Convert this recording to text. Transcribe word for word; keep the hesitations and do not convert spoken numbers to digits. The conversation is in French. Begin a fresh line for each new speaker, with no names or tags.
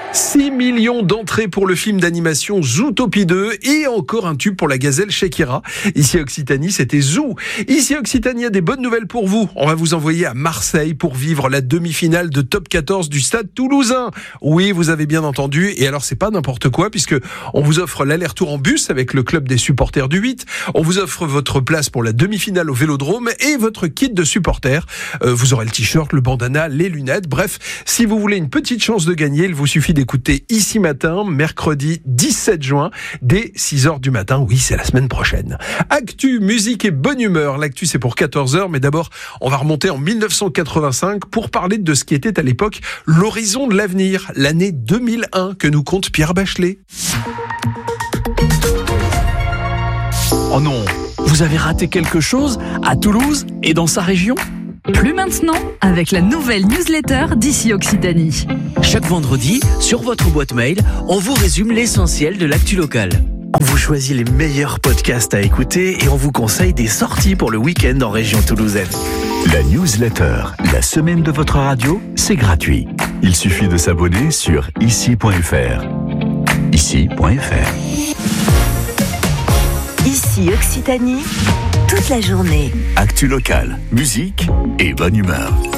six millions d'entrées pour le film d'animation Zootopie deux et encore un tube pour la gazelle Shakira. Ici à Occitanie, c'était Zoo. Ici à Occitanie, il y a des bonnes nouvelles pour vous. On va vous envoyer à Marseille pour vivre la demi-finale de Top quatorze du Stade Toulousain. Oui, vous avez bien entendu. Et alors, c'est pas n'importe quoi puisque on vous offre l'aller-retour en bus avec le club des supporters du huit. On vous offre votre place pour la demi-finale au Vélodrome et votre kit de supporters. Euh, vous aurez le t-shirt, le bandana, les lunettes. Bref, si vous voulez une petite chance de gagner, il vous suffit d'écouter Ici Matin, mercredi dix-sept juin, dès six heures du matin. Oui, c'est la semaine prochaine. Actu, musique et bonne humeur. L'actu, c'est pour quatorze heures, mais d'abord, on va remonter en dix-neuf cent quatre-vingt-cinq pour parler de ce qui était à l'époque l'horizon de l'avenir, l'année deux mille un que nous compte Pierre Bachelet.
Oh non, vous avez raté quelque chose à Toulouse et dans sa région ?
Plus maintenant, avec la nouvelle newsletter d'Ici Occitanie.
Chaque vendredi, sur votre boîte mail, on vous résume l'essentiel de l'actu locale.
On vous choisit les meilleurs podcasts à écouter et on vous conseille des sorties pour le week-end en région toulousaine.
La newsletter, la semaine de votre radio, c'est gratuit. Il suffit de s'abonner sur ici point f r. ici point f r.
Ici Occitanie, toute la journée.
Actu locale, musique et bonne humeur.